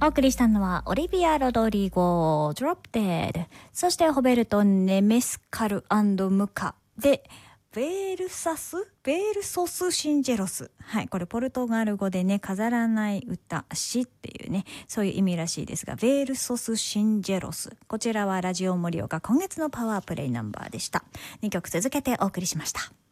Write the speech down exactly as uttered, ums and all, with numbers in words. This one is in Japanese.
お送りしたのはオリビア・ロドリゴ、ドロップデッド。そしてホベルト・ネメスカル&ムカで、ベールサスベールソス・シンジェロス。はい、これポルトガル語でね、飾らない歌、詩っていうね、そういう意味らしいですが、ベールソス・シンジェロス。こちらはラジオ盛岡今月のパワープレイナンバーでした。にきょく続けてお送りしました。